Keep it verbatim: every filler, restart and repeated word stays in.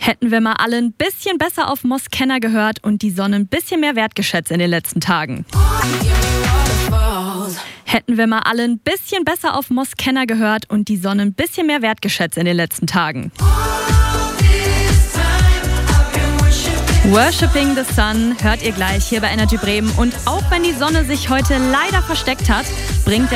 Hätten wir mal alle ein bisschen besser auf Moskenner gehört und die Sonne ein bisschen mehr wertgeschätzt in den letzten Tagen. Hätten wir mal alle ein bisschen besser auf Moskenner gehört und die Sonne ein bisschen mehr wertgeschätzt in den letzten Tagen. Worshipping the Sun hört ihr gleich hier bei Energy Bremen. Und auch wenn die Sonne sich heute leider versteckt hat, bringt der